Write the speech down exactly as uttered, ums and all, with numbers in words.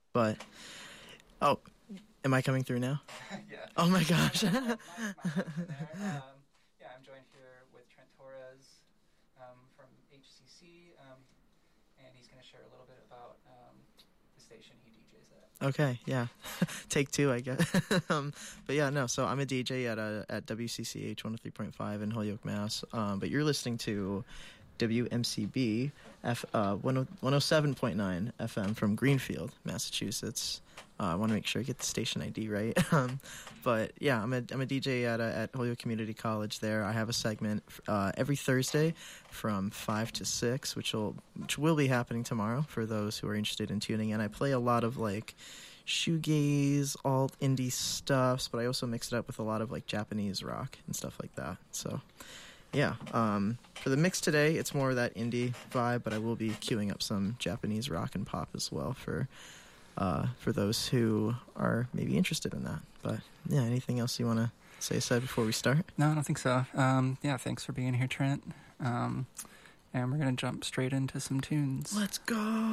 But oh, am I coming through now? Yeah. Oh my gosh. My- my- my mic's in there. Um, yeah, I'm joined here with Trent Torres um, from H C C, um, and he's going to share a little bit about um, the station he D Js at. Okay, yeah. Take two, I guess. um, but yeah, no, so I'm a D J at uh, at W C C H one oh three point five in Holyoke, Mass. Um, but you're listening to W M C B F uh, one oh seven point nine F M from Greenfield, Massachusetts. Uh, I want to make sure I get the station I D right. um, but yeah, I'm a I'm a D J at a, at Holyoke Community College. There, I have a segment uh, every Thursday from five to six, which will which will be happening tomorrow for those who are interested in tuning in. I play a lot of like shoegaze, alt indie stuffs, but I also mix it up with a lot of like Japanese rock and stuff like that. So yeah, um, for the mix today, it's more of that indie vibe, but I will be queuing up some Japanese rock and pop as well for uh, for those who are maybe interested in that. But yeah, anything else you want to say, Seth, before we start? No, I don't think so. Um, yeah, thanks for being here, Trent. Um, and we're going to jump straight into some tunes. Let's go!